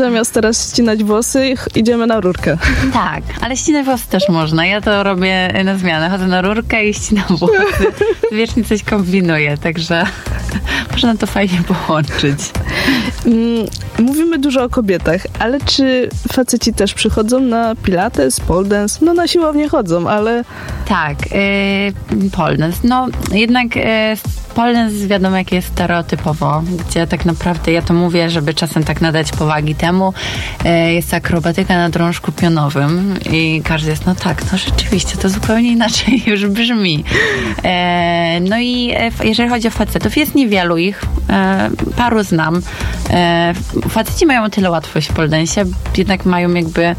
zamiast teraz ścinać włosy, idziemy na rurkę. Tak, ale ścinać włosy też można. Ja to robię na zmianę. Chodzę na rurkę i ścinam włosy. Wiecznie coś kombinuję, także można to fajnie połączyć. Mówimy dużo o kobietach, ale czy faceci też przychodzą na pilates, pole dance? No na siłownię chodzą, ale... Tak, pole dance. No jednak pole dance wiadomo jakie jest stereotypowo, gdzie tak naprawdę ja to mówię, żeby czasem tak nadać powagi temu. Jest akrobatyka na drążku pionowym i każdy jest, no tak, no rzeczywiście, to zupełnie inaczej już brzmi. No i jeżeli chodzi o facetów, jest niewielu ich, paru znam. Faceci mają o tyle łatwość w pole dance, jednak mają jakby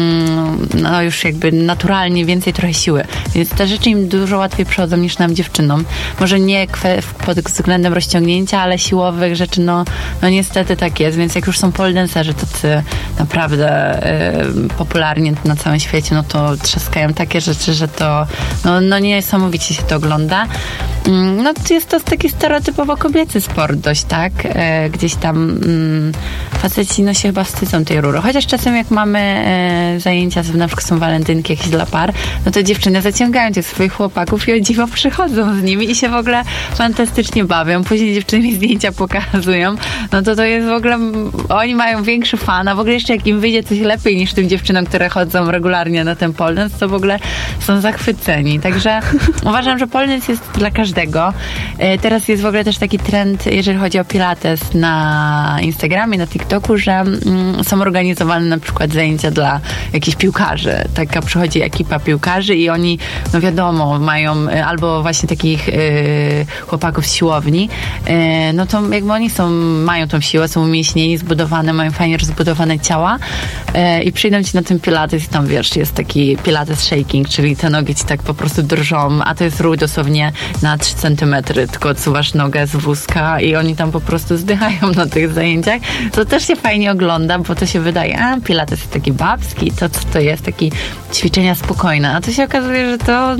no już jakby naturalnie więcej trochę siły, więc te rzeczy im dużo łatwiej przychodzą niż nam dziewczynom. Może nie pod względem rozciągnięcia, ale siłowych rzeczy, no niestety tak jest, więc jak już są pole dancerzy tacy naprawdę popularni na całym świecie, no to trzaskają takie rzeczy, że to no niesamowicie się to ogląda. No to jest to taki stereotypowo kobiecy sport dość, tak? Gdzieś tam faceci no się chyba wstydzą tej rury. Chociaż czasem jak mamy zajęcia, na przykład są walentynki jakieś dla par, no to dziewczyny zaciągają tych swoich chłopaków i o dziwo przychodzą z nimi i się w ogóle fantastycznie bawią. Później dziewczyny mi zdjęcia pokazują. No to jest w ogóle, oni mają większy fan, a w ogóle jeszcze jak im wyjdzie coś lepiej niż tym dziewczynom, które chodzą regularnie na ten pole dance, to w ogóle są zachwyceni. Także uważam, że pole dance jest dla każdego. Teraz jest w ogóle też taki trend, jeżeli chodzi o pilates na Instagramie, na TikToku, że są organizowane na przykład zajęcia dla jakichś piłkarzy. Taka przychodzi ekipa piłkarzy i oni, no wiadomo, mają albo właśnie takich chłopaków z siłowni, no to jakby oni mają tą siłę, są umięśnieni, zbudowane, mają fajnie rozbudowane ciała i przyjdą ci na ten pilates i tam wiesz, jest taki pilates shaking, czyli te nogi ci tak po prostu drżą, a to jest ruch dosłownie na 3 centymetry, tylko odsuwasz nogę z wózka i oni tam po prostu zdychają na tych zajęciach. To też się fajnie ogląda, bo to się wydaje, pilates jest taki babski, to co to jest, takie ćwiczenia spokojne, a to się okazuje, że to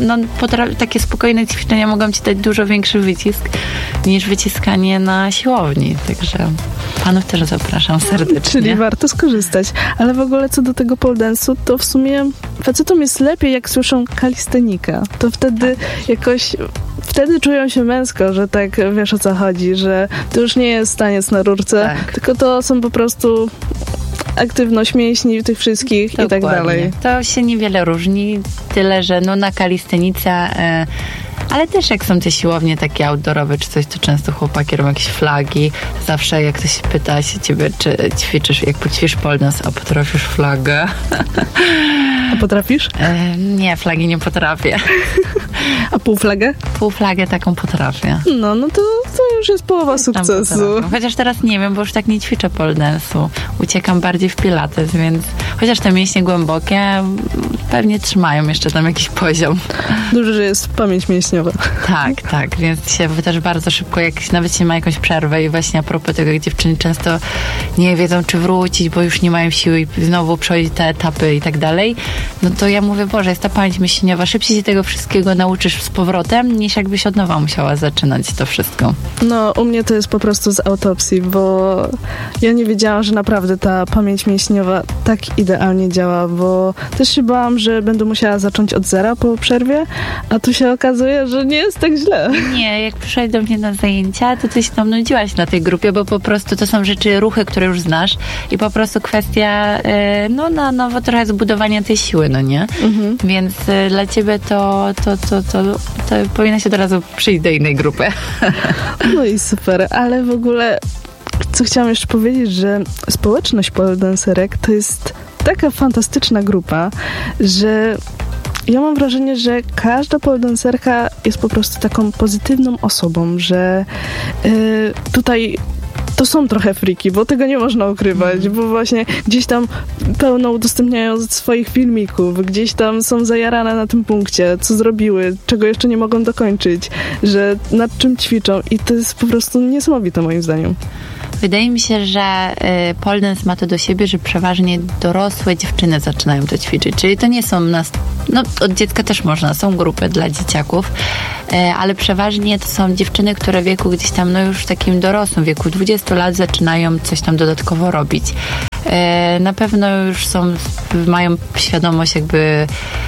takie spokojne ćwiczenia mogą ci dać dużo większy wycisk niż wyciskanie na siłowni, także panów też zapraszam serdecznie. Czyli warto skorzystać, ale w ogóle co do tego pole dance'u, to w sumie facetom jest lepiej, jak słyszą kalistenika, to wtedy jakoś czują się męsko, że tak wiesz o co chodzi, że to już nie jest taniec na rurce, tak. Tylko to są po prostu aktywność mięśni tych wszystkich. Dokładnie. I tak dalej. To się niewiele różni, tyle, że na kalistenice, ale też jak są te siłownie takie outdoorowe czy coś, to często chłopaki robią jakieś flagi. Zawsze jak ktoś pyta się ciebie, czy ćwiczysz, jak poćwiczysz pole dance, a potrafisz flagę? A potrafisz? Nie, flagi nie potrafię. A półflagę? Półflagę taką potrafię. No to już jest połowa sukcesu. Chociaż teraz nie wiem, bo już tak nie ćwiczę pole dance'u. Uciekam bardziej w pilates, więc chociaż te mięśnie głębokie pewnie trzymają jeszcze tam jakiś poziom. Dużo, że jest pamięć mięśniowa. Tak, więc się też bardzo szybko, jak nawet się ma jakąś przerwę i właśnie a propos tego, jak dziewczyny często nie wiedzą, czy wrócić, bo już nie mają siły i znowu przechodzić te etapy i tak dalej, no to ja mówię, Boże, jest ta pamięć mięśniowa, szybciej się tego wszystkiego nauczysz z powrotem, niż jakbyś od nowa musiała zaczynać to wszystko. No, u mnie to jest po prostu z autopsji, bo ja nie wiedziałam, że naprawdę ta pamięć mięśniowa tak idealnie działa, bo też się bałam, że będę musiała zacząć od zera po przerwie, a tu się okazuje, że nie jest tak źle. Nie, jak przyszłaś do mnie na zajęcia, to ty się tam nudziłaś na tej grupie, bo po prostu to są rzeczy, ruchy, które już znasz i po prostu kwestia na nowo trochę zbudowania tej siły, no nie? Mhm. Więc dla ciebie to powinna się od razu przyjść do innej grupy. No i super, ale w ogóle co chciałam jeszcze powiedzieć, że społeczność pole dancerek to jest taka fantastyczna grupa, że ja mam wrażenie, że każda pole dancerka jest po prostu taką pozytywną osobą, że tutaj to są trochę friki, bo tego nie można ukrywać, bo właśnie gdzieś tam pełno udostępniają swoich filmików, gdzieś tam są zajarane na tym punkcie, co zrobiły, czego jeszcze nie mogą dokończyć, że nad czym ćwiczą i to jest po prostu niesamowite moim zdaniem. Wydaje mi się, że pole dance ma to do siebie, że przeważnie dorosłe dziewczyny zaczynają to ćwiczyć. Czyli to nie są od dziecka też można, są grupy dla dzieciaków, ale przeważnie to są dziewczyny, które w wieku gdzieś tam, już w takim dorosłym wieku, 20 lat zaczynają coś tam dodatkowo robić. Na pewno już mają świadomość jakby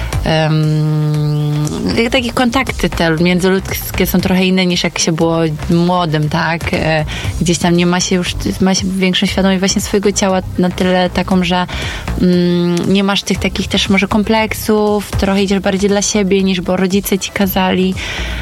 takie kontakty te międzyludzkie są trochę inne niż jak się było młodym, tak? Gdzieś tam ma się większą świadomość właśnie swojego ciała na tyle taką, że nie masz tych takich też może kompleksów, trochę idziesz bardziej dla siebie niż bo rodzice ci kazali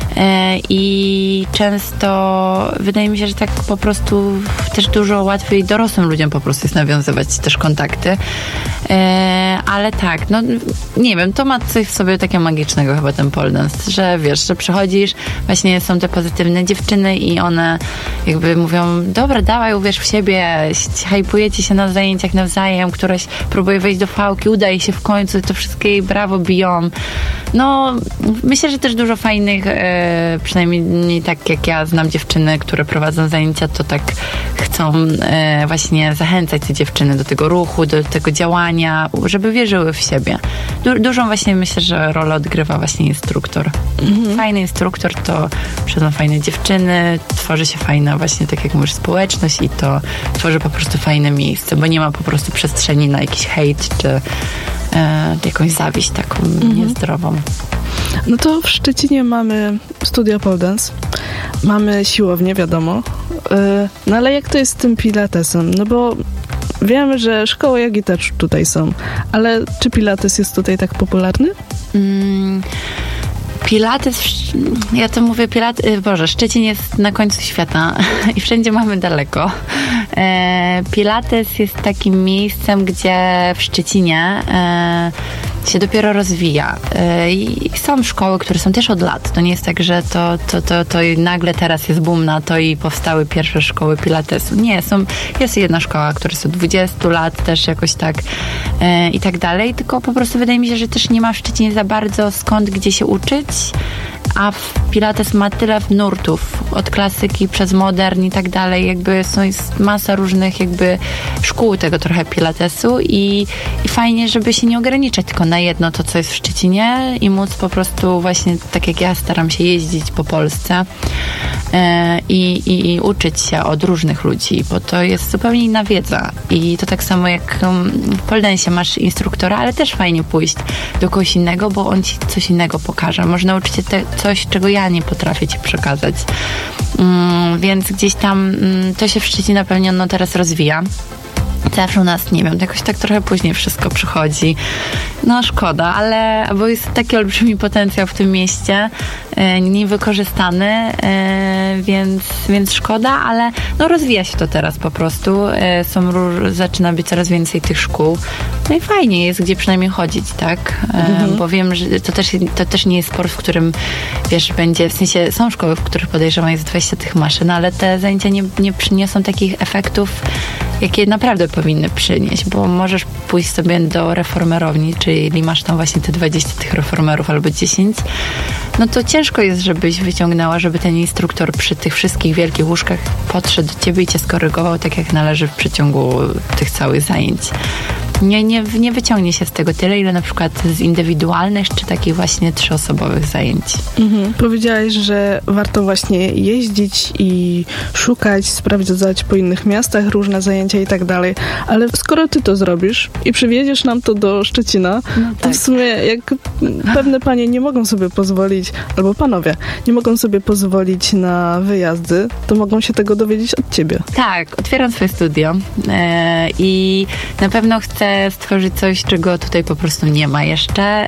i często wydaje mi się, że tak po prostu też dużo łatwiej dorosłym ludziom po prostu jest nawiązywać też kontakty. Ale tak, no nie wiem, to ma coś w sobie takiego magicznego chyba ten pole dance, że wiesz, że przychodzisz, właśnie są te pozytywne dziewczyny i one jakby mówią, dobra, dawaj, uwierz w siebie, hajpujecie się na zajęciach nawzajem, któraś próbuje wejść do fałki, udaje się w końcu, to wszystkie jej brawo biją. No, myślę, że też dużo fajnych, przynajmniej tak jak ja znam dziewczyny, które prowadzą zajęcia, to tak chcą właśnie zachęcać te dziewczyny do tego ruchu, do tego działania, żeby wierzyły w siebie. Dużą właśnie myślę, że rolę odgrywa właśnie instruktor. Fajny instruktor to przychodzą fajne dziewczyny, tworzy się fajna właśnie, tak jak mówisz, społeczność i to tworzy po prostu fajne miejsce, bo nie ma po prostu przestrzeni na jakiś hejt czy jakąś zawiść taką niezdrową. No to w Szczecinie mamy studia pole dance, mamy siłownię, wiadomo, no ale jak to jest z tym pilatesem? No bo wiemy, że szkoły jogi też tutaj są, ale czy pilates jest tutaj tak popularny? Pilates, ja to mówię, Szczecin jest na końcu świata i wszędzie mamy daleko. Pilates jest takim miejscem, gdzie w Szczecinie się dopiero rozwija. I są szkoły, które są też od lat. To nie jest tak, że to nagle teraz jest boom na to i powstały pierwsze szkoły pilatesu. Nie, jest jedna szkoła, która jest od 20 lat też jakoś tak i tak dalej, tylko po prostu wydaje mi się, że też nie ma w Szczecinie za bardzo skąd, gdzie się uczyć, a pilates ma tyle nurtów, od klasyki przez modern i tak dalej, jakby jest masa różnych jakby szkół tego trochę pilatesu i fajnie, żeby się nie ograniczać tylko na jedno to, co jest w Szczecinie i móc po prostu właśnie, tak jak ja staram się jeździć po Polsce i uczyć się od różnych ludzi, bo to jest zupełnie inna wiedza i to tak samo jak w pole dance masz instruktora, ale też fajnie pójść do kogoś innego, bo on ci coś innego pokaże. Może nauczyć się coś, czego ja nie potrafię ci przekazać. Więc gdzieś tam to się w Szczecinie na pewno teraz rozwija. Zawsze u nas, nie wiem, jakoś tak trochę później wszystko przychodzi. No szkoda, bo jest taki olbrzymi potencjał w tym mieście, niewykorzystany, więc szkoda, ale no rozwija się to teraz po prostu. Zaczyna być coraz więcej tych szkół. No i fajnie jest, gdzie przynajmniej chodzić, tak? Bo wiem, że to też nie jest sport, w którym, wiesz, będzie, w sensie są szkoły, w których podejrzewam jest 20 tych maszyn, ale te zajęcia nie przyniosą takich efektów, jakie naprawdę powinny przynieść, bo możesz pójść sobie do reformerowni, czyli masz tam właśnie te 20 tych reformerów albo 10, no to ciężko jest, żebyś wyciągnęła, żeby ten instruktor przy tych wszystkich wielkich łóżkach podszedł do ciebie i cię skorygował tak, jak należy w przeciągu tych całych zajęć. Nie wyciągnie się z tego tyle, ile na przykład z indywidualnych, czy takich właśnie 3-osobowych zajęć. Powiedziałaś, że warto właśnie jeździć i szukać, sprawdzać po innych miastach różne zajęcia i tak dalej, ale skoro ty to zrobisz i przywieziesz nam to do Szczecina, to w sumie jak pewne panie nie mogą sobie pozwolić, albo panowie, nie mogą sobie pozwolić na wyjazdy, to mogą się tego dowiedzieć od ciebie. Tak, otwieram swoje studio i na pewno chcę stworzyć coś, czego tutaj po prostu nie ma jeszcze.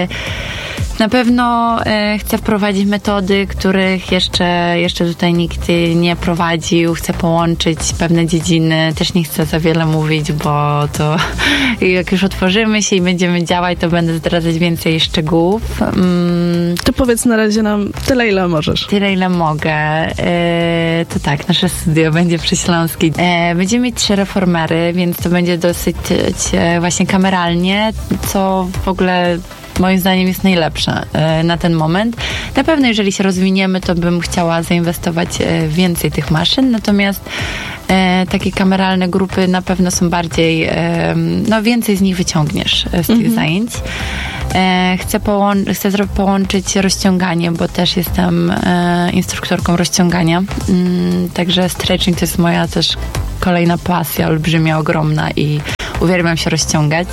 Na pewno chcę wprowadzić metody, których jeszcze tutaj nikt nie prowadził. Chcę połączyć pewne dziedziny. Też nie chcę za wiele mówić, bo to jak już otworzymy się i będziemy działać, to będę zdradzać więcej szczegółów. To powiedz na razie nam tyle, ile możesz. Tyle, ile mogę. To tak, nasze studio będzie przy Śląskiej. Będziemy mieć 3 reformery, więc to będzie dosyć właśnie kameralnie, co w ogóle moim zdaniem jest najlepsze na ten moment. Na pewno jeżeli się rozwiniemy, to bym chciała zainwestować więcej tych maszyn, natomiast takie kameralne grupy na pewno są bardziej, no więcej z nich wyciągniesz z tych zajęć. Chcę połączyć rozciąganie, bo też jestem instruktorką rozciągania. Także stretching to jest moja też kolejna pasja olbrzymia, ogromna i uwielbiam się rozciągać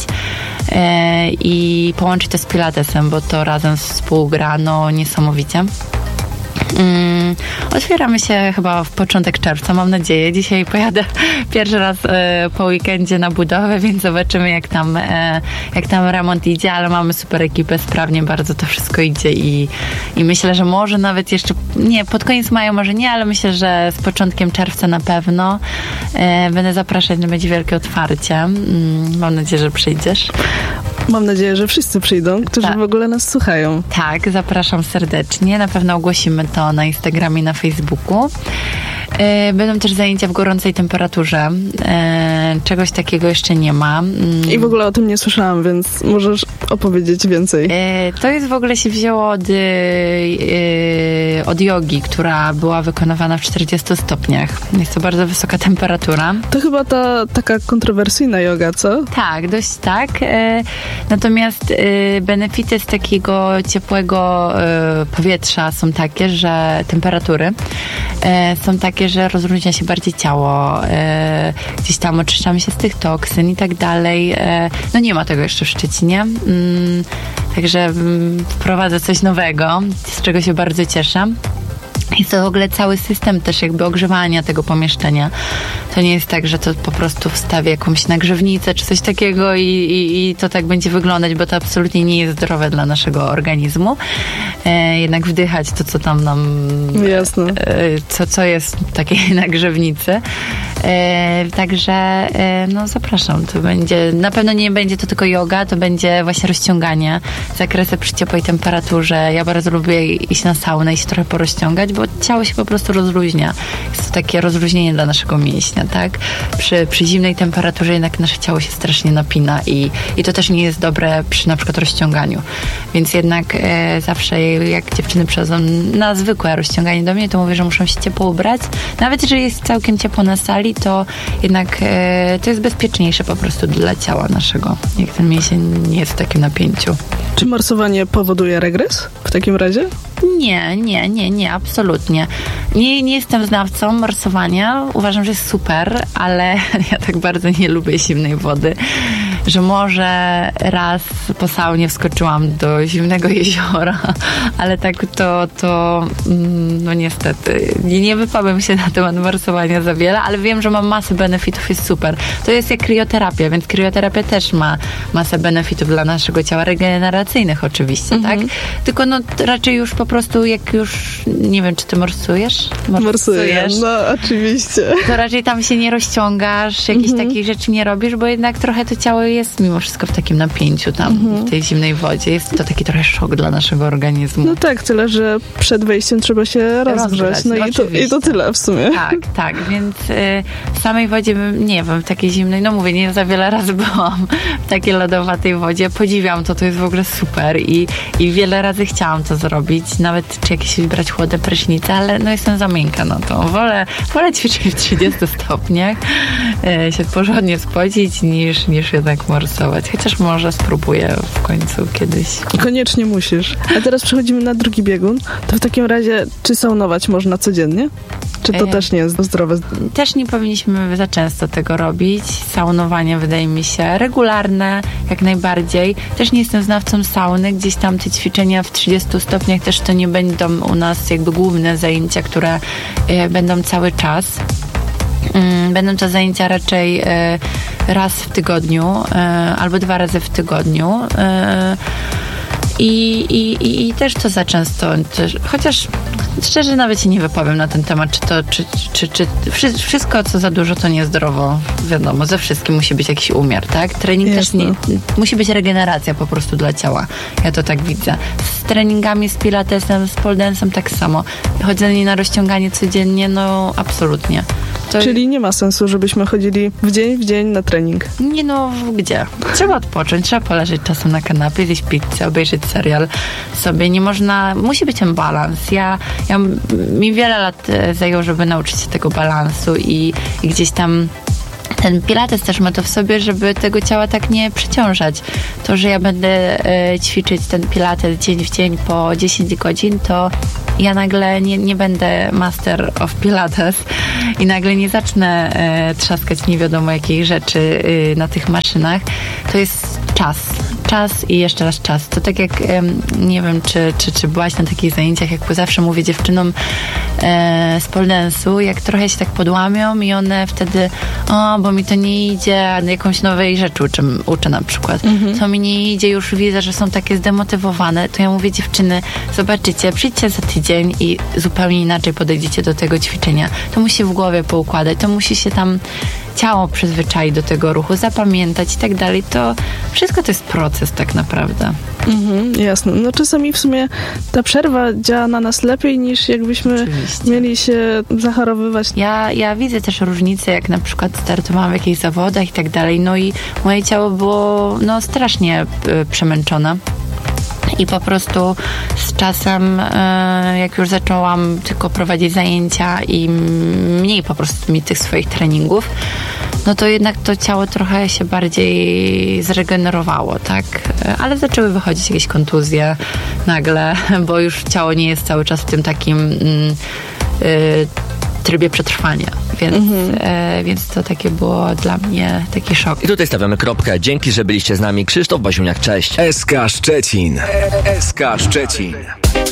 i połączyć to z pilatesem, bo to razem współgra niesamowicie. Otwieramy się chyba w początek czerwca, mam nadzieję. Dzisiaj pojadę pierwszy raz po weekendzie na budowę, więc zobaczymy jak tam remont idzie, ale mamy super ekipę, sprawnie bardzo to wszystko idzie i myślę, że może nawet jeszcze, nie, pod koniec maja może nie, ale myślę, że z początkiem czerwca na pewno będę zapraszać, będzie wielkie otwarcie. Mam nadzieję, że przyjdziesz. Mam nadzieję, że wszyscy przyjdą, którzy w ogóle nas słuchają. Tak, zapraszam serdecznie. Na pewno ogłosimy to na Instagramie, na Facebooku. Będą też zajęcia w gorącej temperaturze. Czegoś takiego jeszcze nie ma. I w ogóle o tym nie słyszałam, więc możesz opowiedzieć więcej. To jest w ogóle się wzięło od jogi, która była wykonywana w 40 stopniach. Jest to bardzo wysoka temperatura. To chyba ta taka kontrowersyjna joga, co? Tak, dość tak. Natomiast benefity z takiego ciepłego powietrza są takie, że temperatury są takie, że rozluźnia się bardziej ciało, gdzieś tam oczyszczamy się z tych toksyn i tak dalej. No nie ma tego jeszcze w Szczecinie, także wprowadzę coś nowego, z czego się bardzo cieszę. Jest to w ogóle cały system też jakby ogrzewania tego pomieszczenia. To nie jest tak, że to po prostu wstawię jakąś nagrzewnicę czy coś takiego i to tak będzie wyglądać, bo to absolutnie nie jest zdrowe dla naszego organizmu. Jednak wdychać to, co tam nam... Jasne. Co jest w takiej nagrzewnicy. Także no zapraszam. To będzie, na pewno nie będzie to tylko joga, to będzie właśnie rozciąganie, zakresy przy ciepłej temperaturze. Ja bardzo lubię iść na saunę i się trochę porozciągać, bo ciało się po prostu rozluźnia. Jest to takie rozluźnienie dla naszego mięśnia, tak? Przy zimnej temperaturze jednak nasze ciało się strasznie napina i to też nie jest dobre przy na przykład rozciąganiu. Więc jednak zawsze jak dziewczyny przychodzą na zwykłe rozciąganie do mnie, to mówię, że muszą się ciepło ubrać. Nawet jeżeli jest całkiem ciepło na sali, to jednak to jest bezpieczniejsze po prostu dla ciała naszego, jak ten mięsień nie jest w takim napięciu. Czy morsowanie powoduje regres w takim razie? Nie, absolutnie. Nie jestem znawcą morsowania. Uważam, że jest super, ale ja tak bardzo nie lubię zimnej wody, że może raz po saunie wskoczyłam do zimnego jeziora, ale tak to no niestety nie wypowiem się na temat morsowania za wiele, ale wiem, że ma masę benefitów, jest super. To jest jak krioterapia, więc krioterapia też ma masę benefitów dla naszego ciała, regeneracyjnych oczywiście, tak? Tylko no raczej już po prostu jak już, nie wiem, czy ty morsujesz? Morsuję, no oczywiście. To raczej tam się nie rozciągasz, jakichś takich rzeczy nie robisz, bo jednak trochę to ciało jest mimo wszystko w takim napięciu tam, w tej zimnej wodzie. Jest to taki trochę szok dla naszego organizmu. No tak, tyle, że przed wejściem trzeba się rozgrzać. No i to tyle w sumie. Tak, więc w samej wodzie, nie wiem, w takiej zimnej, no mówię, nie za wiele razy byłam w takiej lodowatej wodzie. Podziwiam to jest w ogóle super i wiele razy chciałam to zrobić, nawet czy jakieś brać chłodne prysznice, ale no jestem za miękka na to. Wolę ćwiczyć w 30 stopniach, się porządnie spocić, niż jednak morsować. Chociaż może spróbuję w końcu kiedyś. Koniecznie musisz. A teraz przechodzimy na drugi biegun. To w takim razie, czy saunować można codziennie? Czy to też nie jest zdrowe? Też nie powinniśmy za często tego robić. Saunowanie wydaje mi się regularne, jak najbardziej. Też nie jestem znawcą sauny. Gdzieś tam te ćwiczenia w 30 stopniach też to nie będą u nas jakby główne zajęcia, które będą cały czas. Będą to zajęcia raczej raz w tygodniu albo 2 razy w tygodniu. I też to za często, chociaż szczerze nawet się nie wypowiem na ten temat, czy wszystko, co za dużo, to niezdrowo. Wiadomo, ze wszystkim musi być jakiś umiar, tak? Trening też nie, musi być regeneracja po prostu dla ciała. Ja to tak widzę. Z treningami, z pilatesem, z pole dance'em tak samo. Chodzenie na rozciąganie codziennie, no absolutnie. Czyli nie ma sensu, żebyśmy chodzili w dzień na trening. Nie no, gdzie? Trzeba odpocząć, trzeba poleżeć czasem na kanapie, zjeść pizzę, obejrzeć serial sobie. Nie można, musi być ten balans. Mi wiele lat zajęło, żeby nauczyć się tego balansu i gdzieś tam ten pilates też ma to w sobie, żeby tego ciała tak nie przeciążać. To, że ja będę ćwiczyć ten pilates dzień w dzień po 10 godzin, to ja nagle nie będę master of pilates i nagle nie zacznę trzaskać nie wiadomo jakiej rzeczy na tych maszynach. To jest czas i jeszcze raz czas. To tak jak, nie wiem, czy byłaś na takich zajęciach, jak zawsze mówię dziewczynom z pole dance'u, jak trochę się tak podłamią i one wtedy, bo mi to nie idzie, jakąś nowej rzeczy uczę na przykład. To mi nie idzie, już widzę, że są takie zdemotywowane, to ja mówię, dziewczyny, zobaczycie, przyjdźcie za tydzień i zupełnie inaczej podejdziecie do tego ćwiczenia. To musi się w głowie poukładać, to musi się tam ciało przyzwyczaić do tego ruchu, zapamiętać i tak dalej. To wszystko to jest proces tak naprawdę. Jasne. No czasami w sumie ta przerwa działa na nas lepiej niż jakbyśmy mieli się zachorowywać. Ja widzę też różnice, jak na przykład startowałam w jakichś zawodach i tak dalej, no i moje ciało było strasznie przemęczone. I po prostu z czasem, jak już zaczęłam tylko prowadzić zajęcia i mniej po prostu mieć tych swoich treningów, no to jednak to ciało trochę się bardziej zregenerowało, tak? Ale zaczęły wychodzić jakieś kontuzje nagle, bo już ciało nie jest cały czas w tym takim trybie przetrwania, więc to takie było dla mnie taki szok. I tutaj stawiamy kropkę. Dzięki, że byliście z nami. Krzysztof Baziuniak, cześć. SK Szczecin. SK Szczecin.